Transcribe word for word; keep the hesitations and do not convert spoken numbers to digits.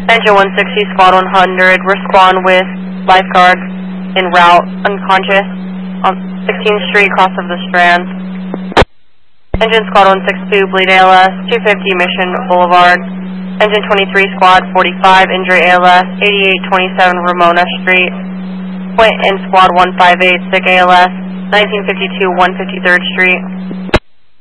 Engine one sixty, squad one hundred, respond with lifeguard en route, unconscious, on sixteenth Street, cross of the Strand. Engine squad one sixty-two, bleed A L S, two fifty Mission Boulevard. Engine twenty-three, squad forty-five, injury A L S, eighty-eight twenty-seven Ramona Street. Point in squad one fifty-eight, sick A L S, nineteen fifty-two, one fifty-third Street.